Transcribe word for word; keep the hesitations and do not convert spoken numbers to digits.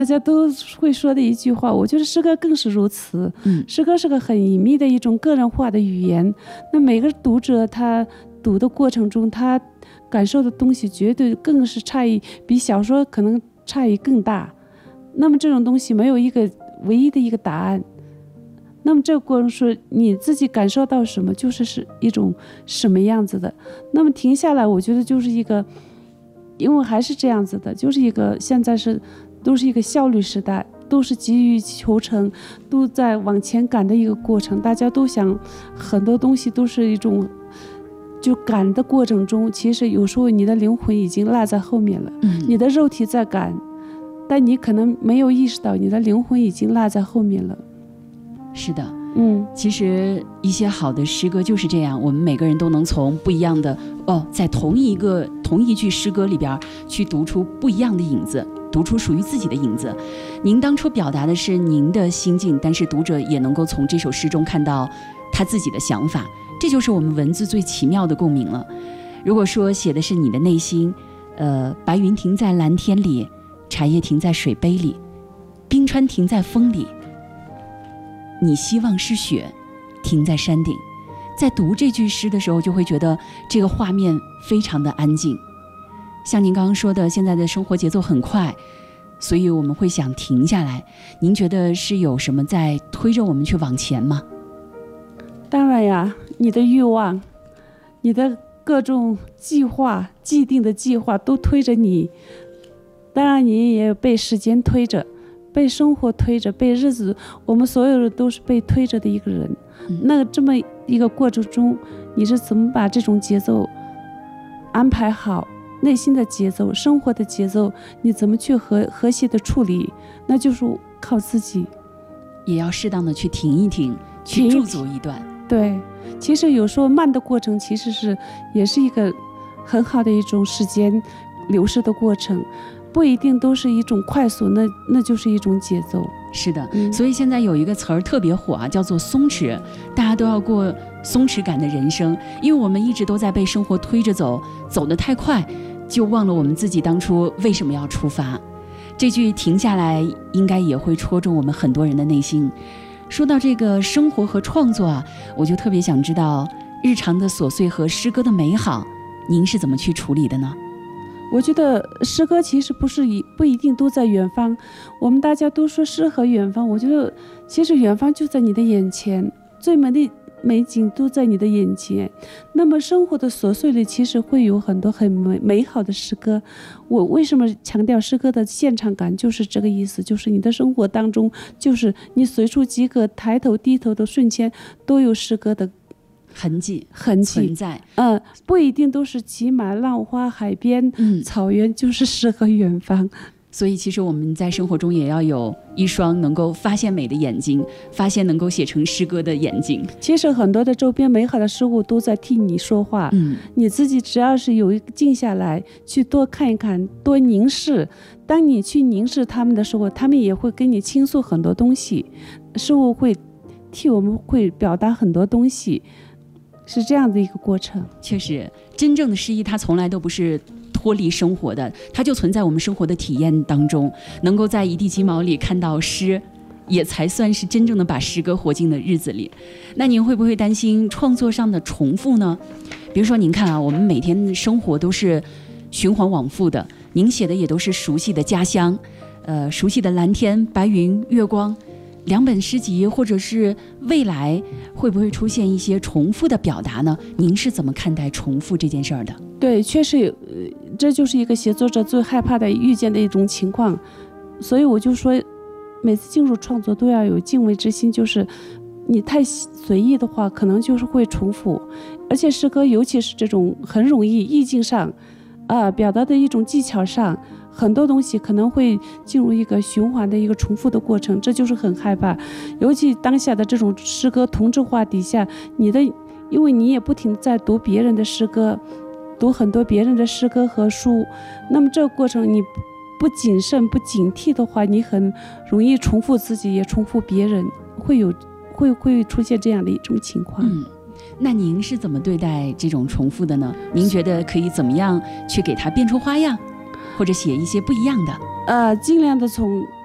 大家都会说的一句话，我觉得诗歌更是如此。嗯，诗歌是个很隐秘的一种个人化的语言，那每个读者他读的过程中，他感受的东西绝对更是差异，比小说可能差异更大。那么这种东西没有一个唯一的一个答案，那么这个过程说你自己感受到什么，就是是一种什么样子的。那么停下来，我觉得就是一个，因为还是这样子的，就是一个现在是都是一个效率时代，都是急于求成，都在往前赶的一个过程，大家都想很多东西都是一种就赶的过程中，其实有时候你的灵魂已经落在后面了。嗯，你的肉体在赶，但你可能没有意识到你的灵魂已经落在后面了。 是的， 嗯， 其实一些好的诗歌就是这样，我们每个人都能从不一样的哦，在同一个同一句诗歌里边去读出不一样的影子，读出属于自己的影子。您当初表达的是您的心境，但是读者也能够从这首诗中看到他自己的想法，这就是我们文字最奇妙的共鸣了。如果说写的是你的内心，呃，白云停在蓝天里，茶叶停在水杯里，冰川停在风里，你希望是雪停在山顶。在读这句诗的时候，就会觉得这个画面非常的安静。像您刚刚说的，现在的生活节奏很快，所以我们会想停下来。您觉得是有什么在推着我们去往前吗？ 当然呀，你的欲望，你的各种计划，既定的计划都推着你，当然你也被时间推着，被生活推着，被日子，我们所有人都是被推着的一个人。嗯，那这么一个过程中，你是怎么把这种节奏安排好，内心的节奏，生活的节奏，你怎么去和和谐的处理，那就是靠自己。 也要适当的去停一停，去驻足一段。 对，其实有时候慢的过程其实是也是一个很好的一种时间流逝的过程，不一定都是一种快速，那那就是一种节奏。 是的，嗯，所以现在有一个词儿特别火啊，叫做松弛，大家都要过松弛感的人生，因为我们一直都在被生活推着走，走得太快，就忘了我们自己当初为什么要出发。这句停下来应该也会戳中我们很多人的内心。说到这个生活和创作啊，我就特别想知道日常的琐碎和诗歌的美好，您是怎么去处理的呢？ 我觉得诗歌其实不是一不一定都在远方，我们大家都说诗和远方，我觉得其实远方就在你的眼前，最美的美景都在你的眼前。那么生活的琐碎里其实会有很多很美美好的诗歌。我为什么强调诗歌的现场感，就是这个意思，就是你的生活当中，就是你随处即可抬头低头的瞬间都有诗歌的痕迹痕迹存在。 嗯、呃，不一定都是骑马浪花海边、嗯、草原就是诗和远方。 所以其实我们在生活中也要有一双能够发现美的眼睛，发现能够写成诗歌的眼睛。 其实很多的周边美好的事物都在替你说话，嗯，你自己只要是有一个静下来去多看一看，多凝视，当你去凝视他们的时候，他们也会跟你倾诉很多东西，事物会替我们会表达很多东西，是这样的一个过程。 确实，真正的诗意它从来都不是脱离生活的，它就存在我们生活的体验当中，能够在一地鸡毛里看到诗，也才算是真正的把诗歌活进了日子里。那您会不会担心创作上的重复呢？比如说您看啊，我们每天生活都是循环往复的，您写的也都是熟悉的家乡，呃，熟悉的蓝天白云月光，两本诗集或者是未来会不会出现一些重复的表达呢？您是怎么看待重复这件事儿的？ 对，确实这就是一个写作者最害怕的遇见的一种情况，所以我就说每次进入创作都要有敬畏之心，就是你太随意的话可能就是会重复，而且诗歌尤其是这种很容易意境上啊、呃、表达的一种技巧上，很多东西可能会进入一个循环的一个重复的过程，这就是很害怕。尤其当下的这种诗歌同质化底下，你的因为你也不停在读别人的诗歌，读很多别人的诗歌和书，那么这个过程你不谨慎不警惕的话，你很容易重复自己也重复别人，会有会会出现这样的一种情况。 嗯，那您是怎么对待这种重复的呢？您觉得可以怎么样去给它变出花样，或者写一些不一样的？ 呃，尽量的从